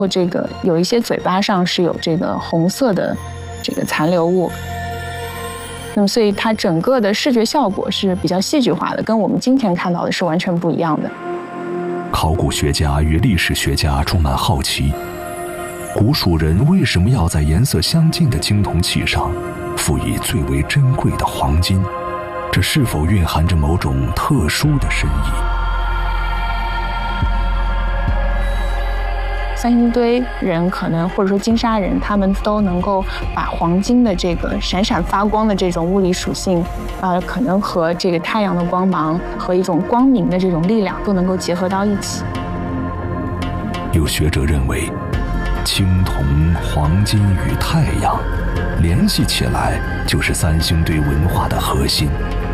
或这个有一些嘴巴上是有这个红色的这个残留物。那么，所以它整个的视觉效果是比较戏剧化的，跟我们今天看到的是完全不一样的。 考古学家与历史学家充满好奇，古蜀人为什么要在颜色相近的青铜器上附以最为珍贵的黄金？这是否蕴含着某种特殊的深意？ 三星堆人可能或者说金沙人，他们都能够把黄金的这个闪闪发光的这种物理属性，可能和这个太阳的光芒和一种光明的这种力量都能够结合到一起。 有学者认为，青铜、黄金与太阳联系起来，就是三星堆文化的核心。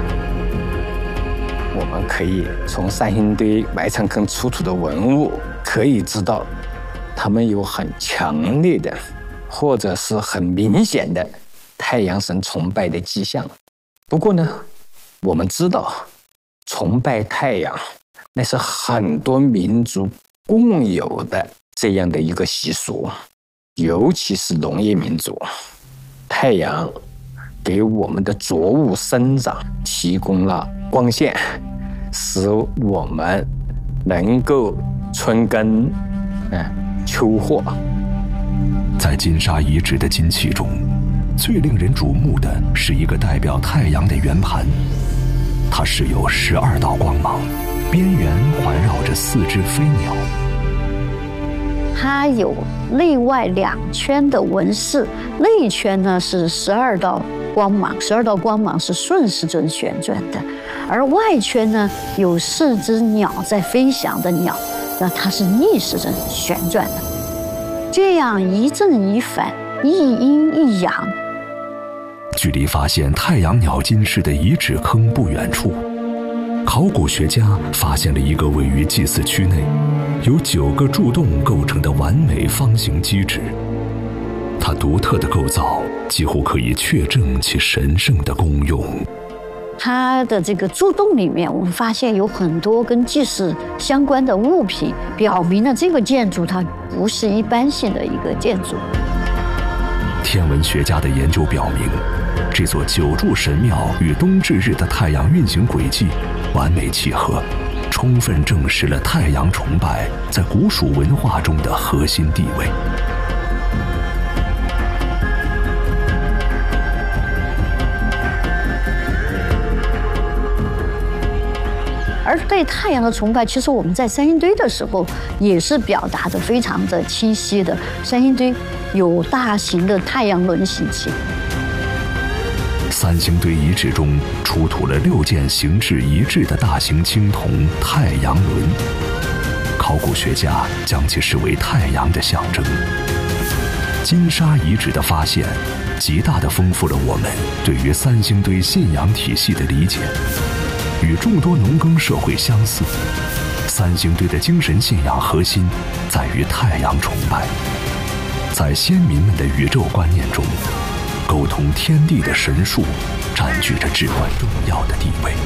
我们可以从三星堆埋场坑出土的文物可以知道，他们有很强烈的或者是很明显的太阳神崇拜的迹象。不过呢，我们知道崇拜太阳那是很多民族共有的这样的一个习俗，尤其是农业民族。太阳给我们的作物生长提供了光线，使我们能够春耕秋获。 在金沙遗址的金器中，最令人瞩目的是一个代表太阳的圆盘，它是有12道光芒，边缘环绕着4只飞鸟。 它有内外2圈的纹饰，内圈呢是12道光芒，12道光芒是顺时针旋转的，而外圈呢有4只鸟在飞翔的鸟，那它是逆时针旋转的，这样一正一反，一阴一阳。 距离发现太阳鸟金饰的遗址坑不远处，考古学家发现了一个位于祭祀区内，由9个柱洞构成的完美方形基址。它独特的构造几乎可以确证其神圣的功用。 它的这个柱洞里面，我们发现有很多跟祭祀相关的物品，表明了这个建筑它不是一般性的一个建筑。 天文学家的研究表明，这座9柱神庙与冬至日的太阳运行轨迹完美契合，充分证实了太阳崇拜在古蜀文化中的核心地位。 而对太阳的崇拜，其实我们在三星堆的时候也是表达的非常的清晰的。三星堆有大型的太阳轮形器。 三星堆遗址中出土了6件形制一致的大型青铜太阳轮，考古学家将其视为太阳的象征。金沙遗址的发现，极大地丰富了我们对于三星堆信仰体系的理解。与众多农耕社会相似，三星堆的精神信仰核心在于太阳崇拜。在先民们的宇宙观念中，沟通天地的神树占据着至关重要的地位。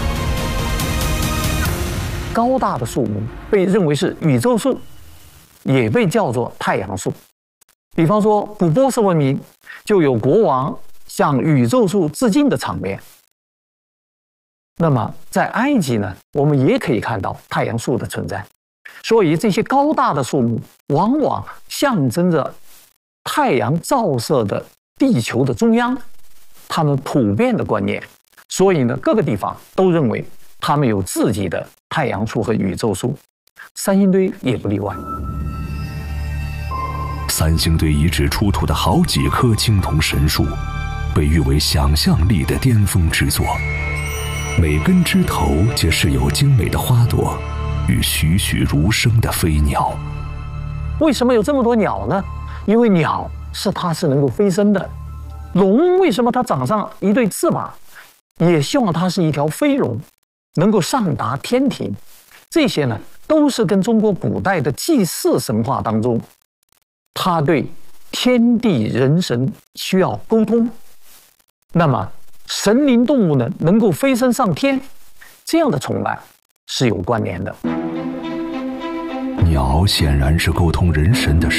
高大的树木被认为是宇宙树，也被叫做太阳树。比方说，古波斯文明就有国王向宇宙树致敬的场面。那么在埃及呢，我们也可以看到太阳树的存在。所以这些高大的树木往往象征着太阳照射的地球的中央，他们普遍的观念。所以呢，各个地方都认为他们有自己的太阳树和宇宙树，三星堆也不例外。 三星堆遗址出土的好几棵青铜神树，被誉为想象力的巅峰之作。每根枝头皆饰有精美的花朵与栩栩如生的飞鸟。 为什么有这么多鸟呢？因为鸟它是能够飞升的。龙为什么它长上一对翅膀？也希望它是一条飞龙，能够上达天庭。这些呢，都是跟中国古代的祭祀神话当中，它对天地人神需要沟通。那么神灵动物呢，能够飞升上天，这样的崇拜是有关联的。 鸟显然是沟通人神的